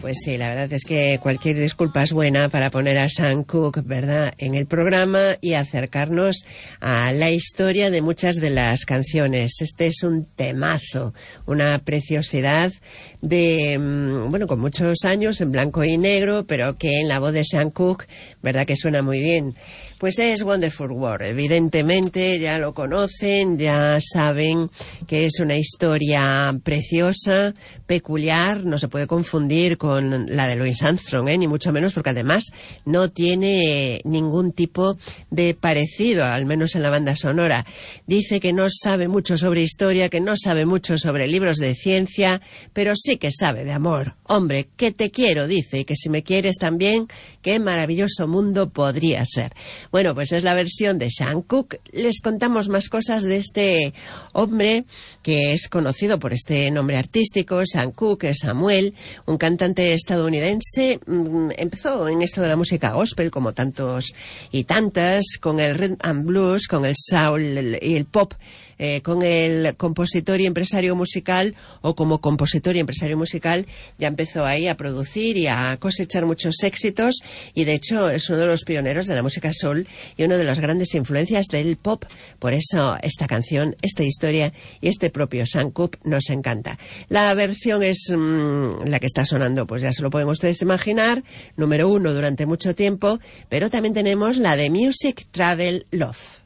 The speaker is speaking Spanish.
Pues sí, la verdad es que cualquier disculpa es buena para poner a Sam Cooke, ¿verdad?, en el programa y acercarnos a la historia de muchas de las canciones. Este es un temazo, una preciosidad de, bueno, con muchos años en blanco y negro, pero que en la voz de Sam Cooke, ¿verdad?, que suena muy bien. Pues es Wonderful World. Evidentemente ya lo conocen, ya saben que es una historia preciosa, peculiar, no se puede confundir con la de Louis Armstrong, ni mucho menos, porque además no tiene ningún tipo de parecido, al menos en la banda sonora. Dice que no sabe mucho sobre historia, que no sabe mucho sobre libros de ciencia, pero sí que sabe de amor. Hombre, que te quiero, dice, y que si me quieres también, qué maravilloso mundo podría ser. Bueno, pues es la versión de Sam Cooke. Les contamos más cosas de este hombre que es conocido por este nombre artístico, Sam Cooke, Samuel, un cantante estadounidense. Empezó en esto de la música gospel, como tantos y tantas, con el rhythm and blues, con el soul y el pop, con el compositor y empresario musical, o como compositor y empresario musical, ya empezó ahí a producir y a cosechar muchos éxitos, y de hecho es uno de los pioneros de la música soul y una de las grandes influencias del pop. Por eso esta canción, esta historia y este propio Sam Cooke nos encanta. La versión es la que está sonando, pues ya se lo pueden ustedes imaginar, número 1 durante mucho tiempo, pero también tenemos la de Music Travel Love.